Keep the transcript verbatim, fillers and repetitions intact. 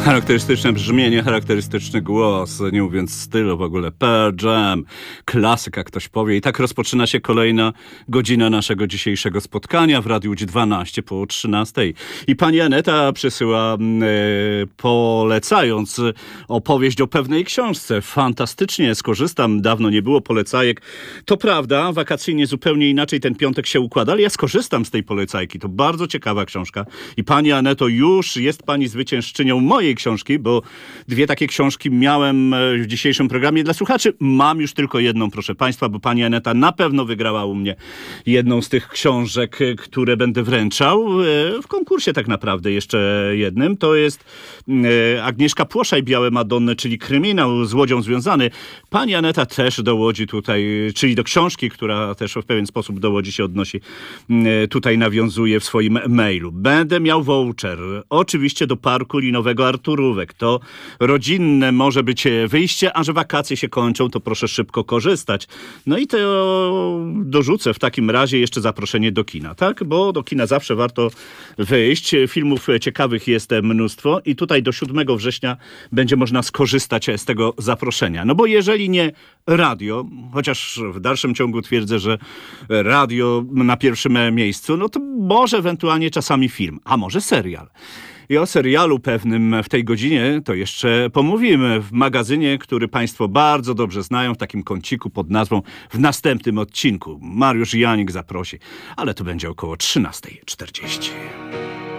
Charakterystyczne brzmienie, charakterystyczny głos, nie mówiąc stylu w ogóle. Pearl Jam, klasyka ktoś powie. I tak rozpoczyna się kolejna godzina naszego dzisiejszego spotkania w Radiu Łódź dwanaście po trzynastej. I pani Aneta przysyła, e, polecając opowieść o pewnej książce. Fantastycznie skorzystam, dawno nie było polecajek. To prawda, wakacyjnie zupełnie inaczej ten piątek się układa, ale ja skorzystam z tej polecajki. To bardzo ciekawa książka. I pani Aneto, już jest pani zwyciężczynią mojej książki, bo dwie takie książki miałem w dzisiejszym programie dla słuchaczy. Mam już tylko jedną, proszę państwa, bo pani Aneta na pewno wygrała u mnie jedną z tych książek, które będę wręczał w konkursie tak naprawdę jeszcze jednym. To jest Agnieszka Płoszaj, Białe Madonny, czyli kryminał z Łodzią związany. Pani Aneta też do Łodzi tutaj, czyli do książki, która też w pewien sposób do Łodzi się odnosi, tutaj nawiązuje w swoim mailu. Będę miał voucher, oczywiście do Parku Linowego Arturówek. To rodzinne może być wyjście, a że wakacje się kończą, to proszę szybko korzystać. No i to dorzucę w takim razie jeszcze zaproszenie do kina, tak? Bo do kina zawsze warto wyjść. Filmów ciekawych jest mnóstwo i tutaj do siódmego września będzie można skorzystać z tego zaproszenia. No bo jeżeli nie radio, chociaż w dalszym ciągu twierdzę, że radio na pierwszym miejscu, no to może ewentualnie czasami film, a może serial. I o serialu pewnym w tej godzinie to jeszcze pomówimy w magazynie, który państwo bardzo dobrze znają, w takim kąciku pod nazwą W następnym odcinku. Mariusz Janik zaprosi, ale to będzie około trzynasta czterdzieści.